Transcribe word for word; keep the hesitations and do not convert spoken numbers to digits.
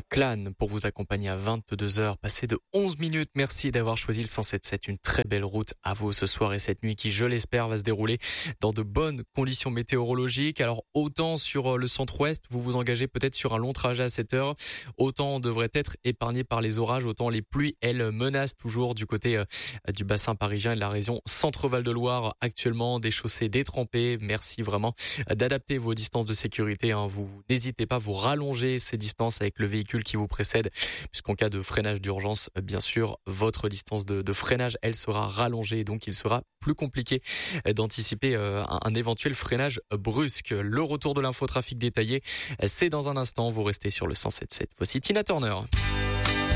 Clan pour vous accompagner à vingt-deux heures, passé de onze minutes. Merci d'avoir choisi le cent sept sept. Une très belle route à vous ce soir et cette nuit qui, je l'espère, va se dérouler dans de bonnes conditions météorologiques. Alors, autant sur le centre-ouest, vous vous engagez peut-être sur un long trajet à sept heures, autant on devrait être épargné par les orages, autant les pluies, elles, menacent toujours du côté du bassin parisien et de la région Centre-Val de Loire. Actuellement, des chaussées détrempées. Merci vraiment d'adapter vos distances de sécurité. Hein. Vous n'hésitez pas à vous rallonger ces distances avec le véhicule qui vous précède, puisqu'en cas de freinage d'urgence, bien sûr, votre distance de, de freinage, elle sera rallongée, donc il sera plus compliqué d'anticiper un, un éventuel freinage brusque. Le retour de l'infotrafic détaillé, c'est dans un instant. Vous restez sur le cent sept sept. Voici Tina Turner.